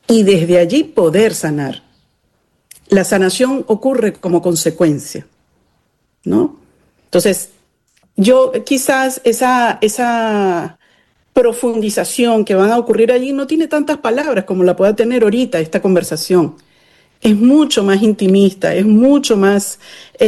y desde allí poder sanar. La sanación ocurre como consecuencia, ¿no? Entonces, yo quizás esa profundización que van a ocurrir allí no tiene tantas palabras como la pueda tener ahorita esta conversación. Es mucho más intimista, es mucho más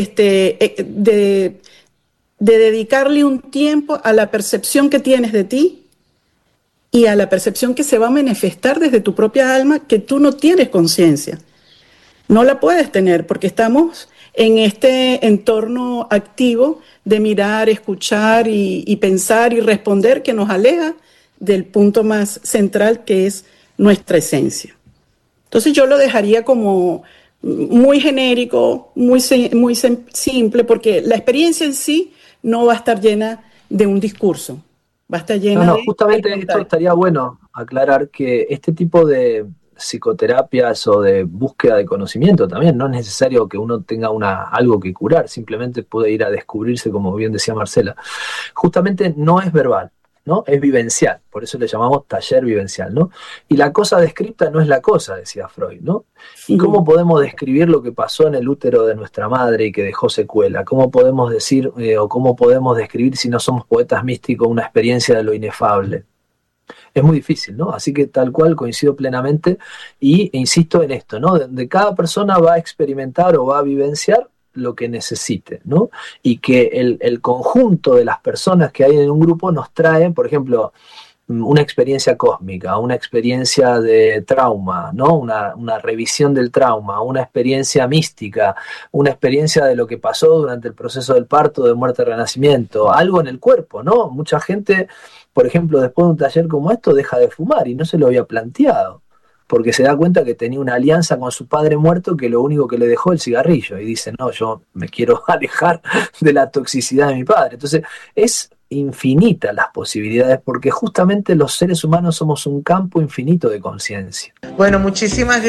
de dedicarle un tiempo a la percepción que tienes de ti y a la percepción que se va a manifestar desde tu propia alma que tú no tienes conciencia. No la puedes tener porque estamos en este entorno activo de mirar, escuchar y pensar y responder que nos aleja del punto más central que es nuestra esencia. Entonces yo lo dejaría como muy genérico, muy simple, porque la experiencia en sí no va a estar llena de un discurso, va a estar No, llena no, de justamente esto contacto. estaría bueno aclarar que este tipo de psicoterapias o de búsqueda de conocimiento también no es necesario que uno tenga algo que curar, simplemente puede ir a descubrirse, como bien decía Marcela. Justamente no es verbal, ¿no? Es vivencial, por eso le llamamos taller vivencial, ¿no? Y la cosa descripta no es la cosa, decía Freud, ¿no? ¿Y cómo podemos describir lo que pasó en el útero de nuestra madre y que dejó secuela? ¿Cómo podemos decir o cómo podemos describir, si no somos poetas místicos, una experiencia de lo inefable? Es muy difícil, ¿no? Así que tal cual coincido plenamente e insisto en esto, ¿no? De cada persona va a experimentar o va a vivenciar lo que necesite, ¿no? Y que el conjunto de las personas que hay en un grupo nos trae, por ejemplo, una experiencia cósmica, una experiencia de trauma, ¿no? Una revisión del trauma, una experiencia mística, una experiencia de lo que pasó durante el proceso del parto, de muerte, renacimiento, algo en el cuerpo, ¿no? Mucha gente, por ejemplo, después de un taller como esto, deja de fumar y no se lo había planteado, porque se da cuenta que tenía una alianza con su padre muerto que lo único que le dejó el cigarrillo, y dice, no, yo me quiero alejar de la toxicidad de mi padre. Entonces, es infinitas las posibilidades, porque justamente los seres humanos somos un campo infinito de conciencia. Bueno, muchísimas